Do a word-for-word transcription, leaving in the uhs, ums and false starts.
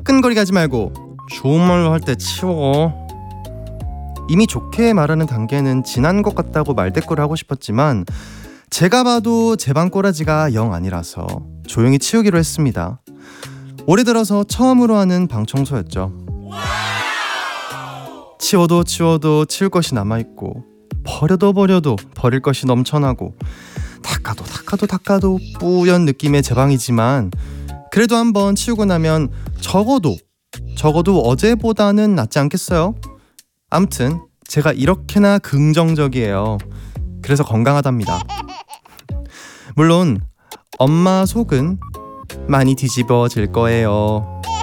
끈끈거리게 하지 말고 좋은 말로 할 때 치워. 이미 좋게 말하는 단계는 지난 것 같다고 말대꾸를 하고 싶었지만 제가 봐도 제 방 꼬라지가 영 아니라서 조용히 치우기로 했습니다. 올해 들어서 처음으로 하는 방 청소였죠. 치워도 치워도 치울 것이 남아있고 버려도 버려도 버릴 것이 넘쳐나고 닦아도 닦아도 닦아도 뿌연 느낌의 제 방이지만 그래도 한번 치우고 나면 적어도 적어도 어제보다는 낫지 않겠어요? 암튼 제가 이렇게나 긍정적이에요. 그래서 건강하답니다. 물론 엄마 속은 많이 뒤집어질 거예요.